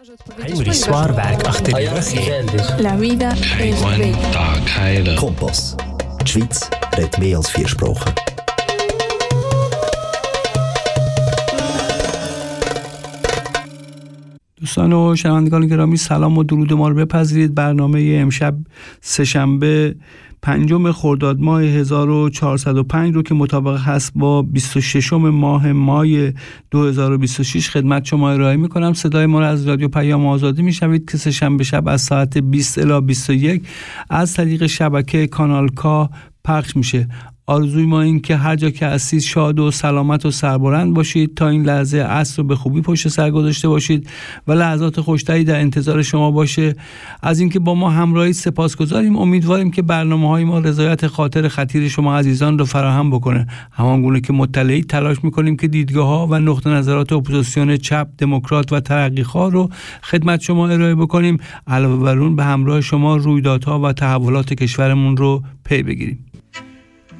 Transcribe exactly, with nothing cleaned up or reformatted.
Ein Soirwerk achter die Woche. La vida es bella. Kompass. Die Schweiz redet mehr als vier Sprachen. دوستان و شنوندگان گرامی سلام و درود ما رو بپذیرید. برنامه امشب سه‌شنبه پنجم خرداد ماه هزار و چهارصد و پنج رو که مطابق هست با بیست و ششم ماه مای دو هزار و بیست و شش خدمت شما ارائه می‌کنم. صدای ما رو از رادیو پیام آزادی میشنوید که سه‌شنبه شب از ساعت بیست الی بیست و یک از طریق شبکه کانال کا پخش میشه. آرزوی ما این که هر جا که هستید شاد و سلامت و سربلند باشید، تا این لحظه عصر رو به خوبی پشت سر گذاشته باشید و لحظات خوشتری در انتظار شما باشه. از اینکه با ما همراهید سپاسگزاریم. امیدواریم که برنامه‌های ما رضایت خاطر خطیر شما عزیزان رو فراهم بکنه. همانگونه که مطلعی تلاش می‌کنیم که دیدگاه‌ها و نقطه نظرات اپوزیسیون چپ، دموکرات و ترقی‌خواه رو خدمت شما ارائه بکنیم. علاوه بر اون به همراه شما رویدادها و تحولات کشورمون رو پی بگیریم.